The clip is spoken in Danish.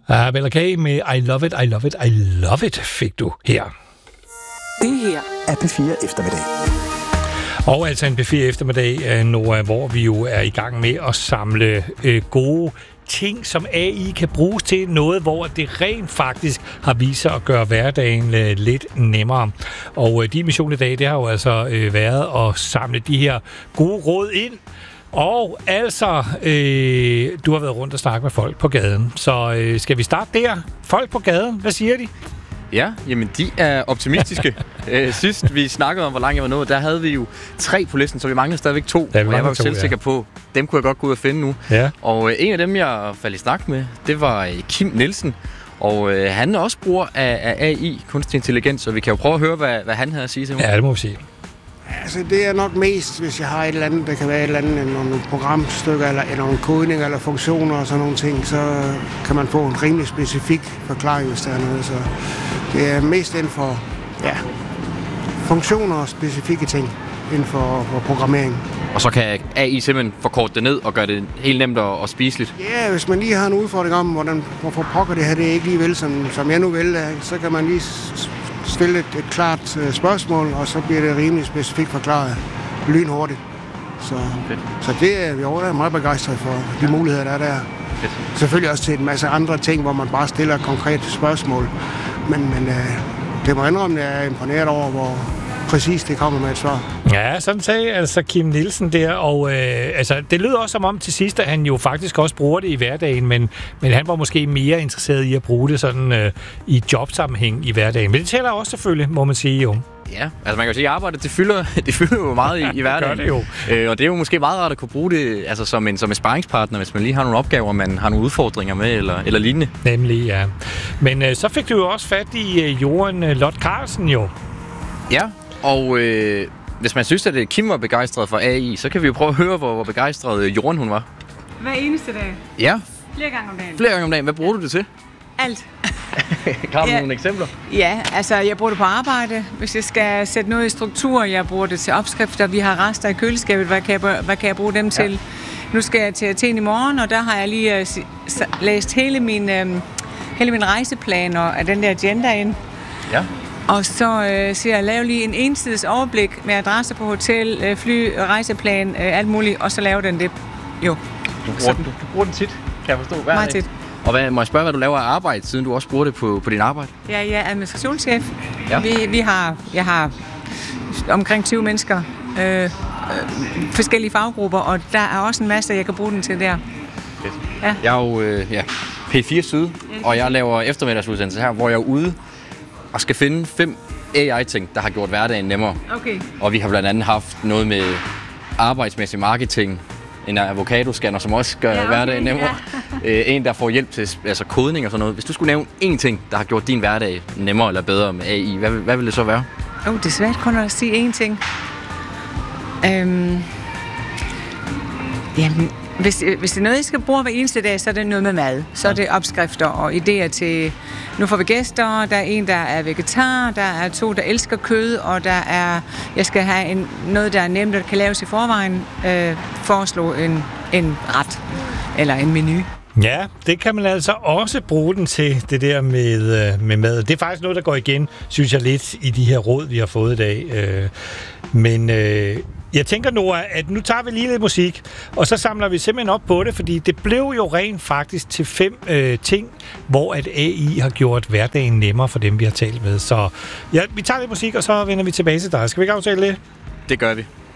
Bella K med I Love It, I Love It, I Love It fik du her. Det her er P4 Eftermiddag. Og altså en P4 Eftermiddag, Nora, hvor vi jo er i gang med at samle gode ting, som AI kan bruges til noget, hvor det rent faktisk har vist sig at gøre hverdagen lidt nemmere. Og din mission i dag, det har jo altså været at samle de her gode råd ind. Og altså, du har været rundt og snakket med folk på gaden. Så skal vi starte der? Folk på gaden, hvad siger de? Ja, jamen de er optimistiske. Sidst vi snakkede om, hvor langt jeg var nået, der havde vi jo 3 på listen, så vi manglede stadigvæk 2. Og jeg var jo selv sikker på, dem kunne jeg godt gå ud og finde nu. Ja. Og en af dem, jeg faldt i snak med, det var Kim Nielsen. Og han er også bruger af AI, kunstig intelligens, så vi kan jo prøve at høre, hvad han havde at sige til mig. Ja, det må vi sige. Altså, det er nok mest, hvis jeg har et eller andet, der kan være et eller andet, nogle programstykker, eller nogle kodninger, eller funktioner og sådan nogle ting, så kan man få en rimelig specifik forklaring, hvis der er noget. Så det er mest inden for funktioner og specifikke ting inden for programmering. Og så kan AI simpelthen forkorte det ned og gøre det helt nemt og spiseligt? Ja, hvis man lige har en udfordring om, hvorfor pokker det her, det er ikke lige vel, som jeg nu vil, så kan man lige stille et klart spørgsmål, og så bliver det rimelig specifikt forklaret lynhurtigt. Så det er vi overhovedet meget begejstret for, de muligheder, der er der. Selvfølgelig også til en masse andre ting, hvor man bare stiller konkrete spørgsmål. Men det må indrømme, at jeg er imponeret over, hvor præcis det kommer med et svar. Ja, sådan sagde altså Kim Nielsen der, og altså, det lyder også som om til sidst, at han jo faktisk også bruger det i hverdagen, men han var måske mere interesseret i at bruge det sådan i jobsammenhæng i hverdagen. Men det tæller også selvfølgelig, må man sige jo. Ja, altså man kan jo sige, at arbejdet, det fylder jo meget i hverdagen. Det gør det jo. Og det er jo måske meget rart at kunne bruge det altså som en sparringspartner, hvis man lige har nogle opgaver, man har nogle udfordringer med, eller lignende. Nemlig, ja. Men så fik du jo også fat i Johan Lot Carlsen jo. Ja, og hvis man synes, at Kim var begejstret for AI, så kan vi jo prøve at høre, hvor begejstret Jorden hun var. Hver eneste dag? Ja. Flere gange om dagen? Flere gange om dagen. Hvad bruger du det til? Alt. Har du nogle eksempler? Ja, altså jeg bruger det på arbejde. Hvis jeg skal sætte noget i struktur, jeg bruger det til opskrifter. Vi har rester i køleskabet. Hvad kan jeg bruge dem til? Nu skal jeg til Athen i morgen, og der har jeg lige læst hele min rejseplan og den der agenda ind. Ja. Og så siger jeg, lav lige en ensides overblik med adresse på hotel, fly, rejseplan, alt muligt, og så laver den det. Jo. Du bruger den tit, kan jeg forstå. Meget tit. Og må jeg spørge, hvad du laver af arbejde, siden du også bruger det på din arbejde? Ja, jeg er administrationschef. Ja. Jeg har omkring 20 mennesker, forskellige faggrupper, og der er også en masse, jeg kan bruge den til der. Fedt. Ja. Jeg er jo P4 Syd, og jeg laver eftermiddagsudsendelse her, hvor jeg er ude og skal finde 5 AI-ting, der har gjort hverdagen nemmere. Okay. Og vi har blandt andet haft noget med arbejdsmæssig marketing, en avocado-scanner, som også gør hverdagen nemmere. Ja. En, der får hjælp til kodning og sådan noget. Hvis du skulle nævne én ting, der har gjort din hverdag nemmere eller bedre med AI, hvad vil det så være? Det er svært kun at sige én ting. Jamen, hvis det er noget, jeg skal bruge hver eneste dag, så er det noget med mad. Så er det opskrifter og idéer til... Nu får vi gæster, der er en, der er vegetar, der er 2, der elsker kød, og der er... Jeg skal have noget, der er nemt, der kan laves i forvejen. Foreslå en ret eller en menu. Ja, det kan man altså også bruge den til, det der med mad. Det er faktisk noget, der går igen, synes jeg, lidt i de her råd, vi har fået i dag. Men jeg tænker, Nora, at nu tager vi lige lidt musik, og så samler vi simpelthen op på det, fordi det blev jo rent faktisk til 5 ting, hvor at AI har gjort hverdagen nemmere for dem, vi har talt med. Så ja, vi tager lidt musik, og så vender vi tilbage til dig. Skal vi ikke aftale det? Det gør vi.